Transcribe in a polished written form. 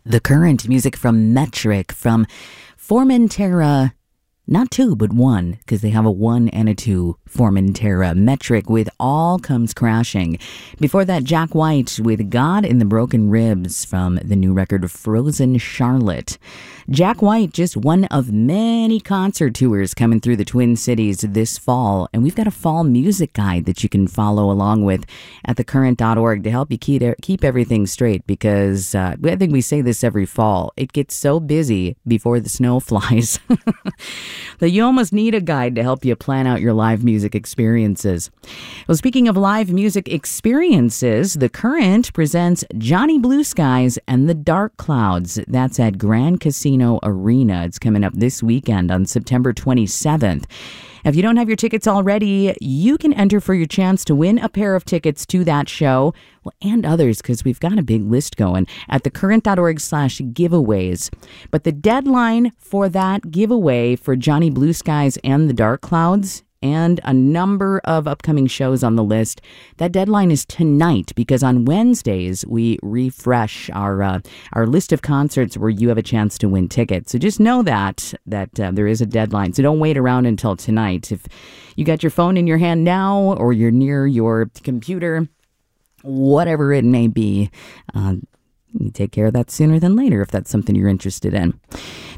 The Current, music from Metric, from Formentera. Not two, but one, because they have a 1 and a 2, Formentera. Metric with All Comes Crashing. Before that, Jack White with God in the Broken Ribs from the new record Frozen Charlotte. Jack White, just one of many concert tours coming through the Twin Cities this fall. And we've got a fall music guide that you can follow along with at thecurrent.org to help you keep everything straight, because I think we say this every fall. It gets so busy before the snow flies that you almost need a guide to help you plan out your live music experiences. Well, speaking of live music experiences, The Current presents Johnny Blue Skies and the Dark Clouds. That's at Grand Casino Arena. It's coming up this weekend on September 27th. If you don't have your tickets already, you can enter for your chance to win a pair of tickets to that show, well, and others, because we've got a big list going at thecurrent.org/giveaways. But the deadline for that giveaway for Johnny Blue Skies and the Dark Clouds, and a number of upcoming shows on the list, that deadline is tonight, because on Wednesdays we refresh our list of concerts where you have a chance to win tickets. So just know that there is a deadline. So don't wait around until tonight. If you got your phone in your hand now, or you're near your computer, whatever it may be, you take care of that sooner than later if that's something you're interested in.